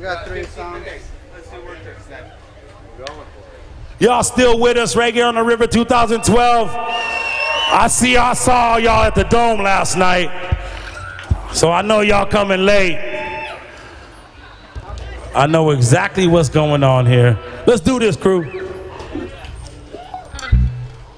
got 3 songs. Let's do work tricks then. We're going for it. Y'all still with us right here on the River 2012? I saw y'all at the Dome last night. So I know y'all coming late. I know exactly what's going on here. Let's do this, crew.